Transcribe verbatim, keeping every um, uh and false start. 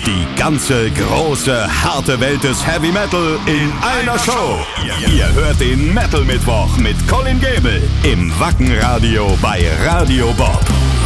Die ganze große, harte Welt des Heavy Metal in einer Show. Ihr hört den Metal Mittwoch mit Colin Gable im Wacken Radio bei Radio Bob.